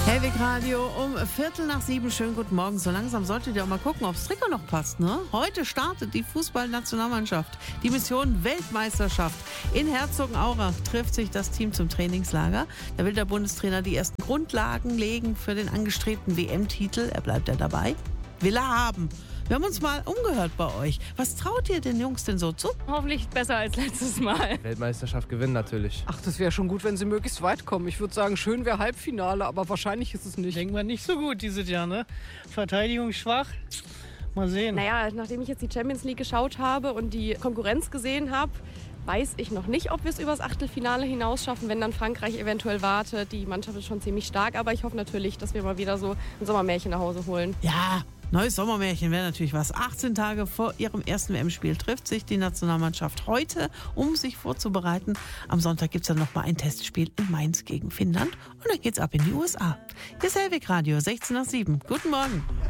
Hellwig Radio um 6:15. Schönen guten Morgen. So langsam solltet ihr auch mal gucken, ob das Trikot noch passt, ne? Heute startet die Fußballnationalmannschaft. Die Mission Weltmeisterschaft. In Herzogenaurach trifft sich das Team zum Trainingslager. Da will der Bundestrainer die ersten Grundlagen legen für den angestrebten WM-Titel. Er bleibt ja dabei. Will er haben. Wir haben uns mal umgehört bei euch. Was traut ihr den Jungs denn so zu? Hoffentlich besser als letztes Mal. Weltmeisterschaft gewinnen natürlich. Ach, das wäre schon gut, wenn sie möglichst weit kommen. Ich würde sagen, schön wäre Halbfinale, aber wahrscheinlich ist es nicht. Denken wir nicht so gut dieses Jahr, ne? Verteidigung schwach. Mal sehen. Naja, nachdem ich jetzt die Champions League geschaut habe und die Konkurrenz gesehen habe, weiß ich noch nicht, ob wir es übers Achtelfinale hinaus schaffen, wenn dann Frankreich eventuell wartet. Die Mannschaft ist schon ziemlich stark, aber ich hoffe natürlich, dass wir mal wieder so ein Sommermärchen nach Hause holen. Ja, neues Sommermärchen wäre natürlich was. 18 Tage vor ihrem ersten WM-Spiel trifft sich die Nationalmannschaft heute, um sich vorzubereiten. Am Sonntag gibt es dann nochmal ein Testspiel in Mainz gegen Finnland und dann geht's ab in die USA. Hier ist Hellwig Radio, 6:16. Guten Morgen.